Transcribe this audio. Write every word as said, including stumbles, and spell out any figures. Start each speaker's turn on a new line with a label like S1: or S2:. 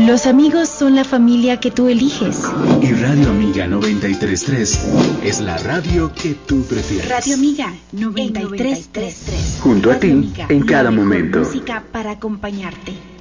S1: Los amigos son la familia que tú eliges.
S2: Y Radio Amiga noventa y tres punto tres es la radio que tú prefieres.
S1: Radio Amiga noventa y tres punto tres.
S2: Junto a ti, en cada momento.
S1: Música para acompañarte.